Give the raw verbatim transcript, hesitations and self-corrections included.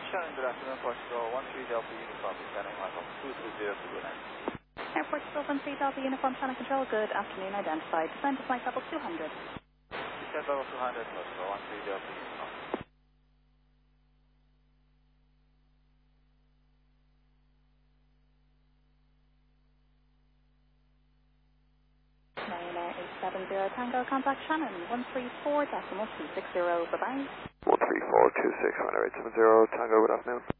Shannon, good afternoon, Portugal one three Delta Uniform, descending Michael two two zero two two nine. Airport Still one three Delta Uniform Channel Control, good afternoon, identified. Descend to flight level two hundred. Descend level two hundred, Portugal one three Delta Uniform. Ryanair eight seven zero Tango, contact Shannon one three four decimal two six zero, bye-bye. one three four two six, Ryanair eight seven zero Tango, good afternoon.